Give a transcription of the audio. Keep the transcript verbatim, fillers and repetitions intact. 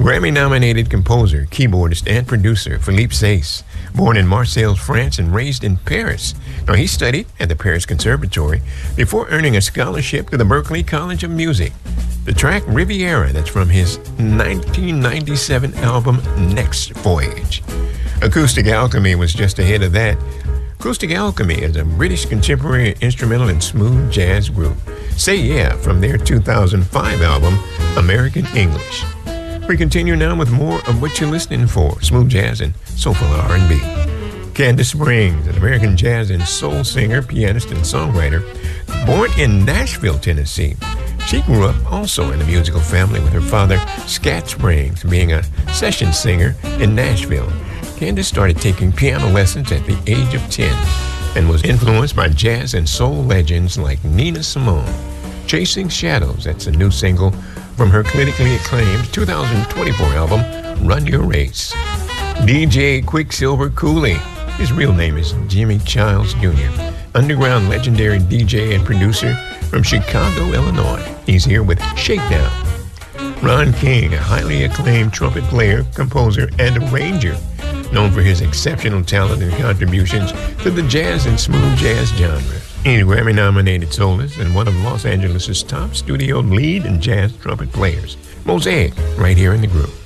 Grammy-nominated composer, keyboardist, and producer Philippe Saisse, born in Marseille, France, and raised in Paris. Now, he studied at the Paris Conservatory before earning a scholarship to the Berklee College of Music. The track Riviera, that's from his nineteen ninety-seven album Next Voyage. Acoustic Alchemy was just ahead of that. Acoustic Alchemy is a British contemporary instrumental and smooth jazz group. Say Yeah from their two thousand five album American English. We continue now with more of what you're listening for, smooth jazz and soulful R and B. Candace Springs, an American jazz and soul singer, pianist, and songwriter, born in Nashville, Tennessee. She grew up also in a musical family with her father, Scat Springs, being a session singer in Nashville. Candace started taking piano lessons at the age of ten and was influenced by jazz and soul legends like Nina Simone. Chasing Shadows, that's a new single from her critically acclaimed two thousand twenty-four album, Run Your Race. D J Quicksilver Cooley, his real name is Jimmy Childs Junior, underground legendary D J and producer from Chicago, Illinois. He's here with Shakedown. Ron King, a highly acclaimed trumpet player, composer, and arranger, known for his exceptional talent and contributions to the jazz and smooth jazz genre. He's a Grammy-nominated soloist and one of Los Angeles' top studio lead and jazz trumpet players. Mosaic, right here in the group.